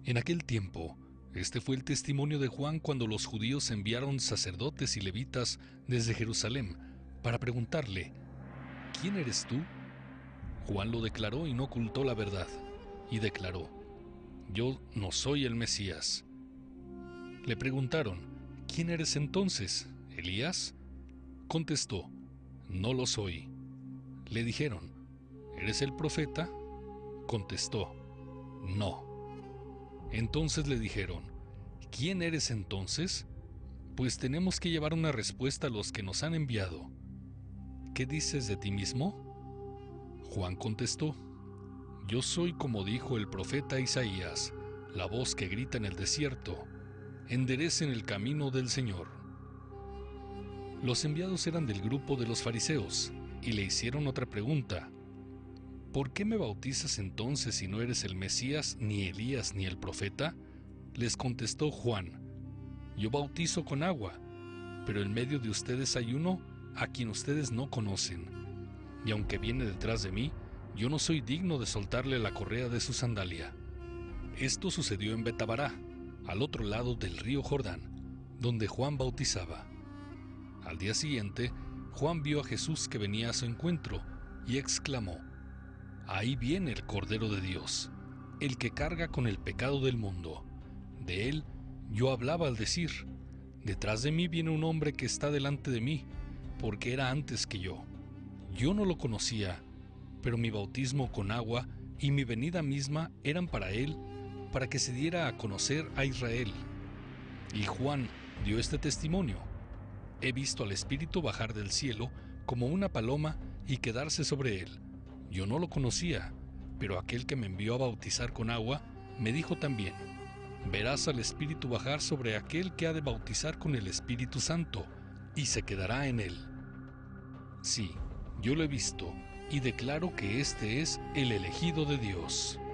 En aquel tiempo, este fue el testimonio de Juan cuando los judíos enviaron sacerdotes y levitas desde Jerusalén para preguntarle: ¿quién eres tú? Juan lo declaró y no ocultó la verdad, y declaró: yo no soy el Mesías. Le preguntaron: ¿quién eres entonces? ¿Elías? Contestó: no lo soy. Le dijeron: ¿eres el profeta? Contestó: no. Entonces le dijeron: ¿quién eres entonces? Pues tenemos que llevar una respuesta a los que nos han enviado. ¿Qué dices de ti mismo? Juan contestó: yo soy como dijo el profeta Isaías, la voz que grita en el desierto: enderecen el camino del Señor. Los enviados eran del grupo de los fariseos, y le hicieron otra pregunta: ¿por qué me bautizas entonces si no eres el Mesías, ni Elías, ni el profeta? Les contestó Juan: yo bautizo con agua, pero en medio de ustedes hay uno a quien ustedes no conocen, y aunque viene detrás de mí, yo no soy digno de soltarle la correa de su sandalia. Esto sucedió en Betabará, al otro lado del río Jordán, donde Juan bautizaba. Al día siguiente, Juan vio a Jesús que venía a su encuentro, y exclamó: ahí viene el Cordero de Dios, el que carga con el pecado del mundo. De él yo hablaba al decir: detrás de mí viene un hombre que está delante de mí, porque era antes que yo. Yo no lo conocía, pero mi bautismo con agua y mi venida misma eran para él, para que se diera a conocer a Israel. Y Juan dio este testimonio: he visto al Espíritu bajar del cielo como una paloma y quedarse sobre él. Yo no lo conocía, pero aquel que me envió a bautizar con agua me dijo también: verás al Espíritu bajar sobre aquel que ha de bautizar con el Espíritu Santo, y se quedará en él. Sí, yo lo he visto, y declaro que este es el elegido de Dios.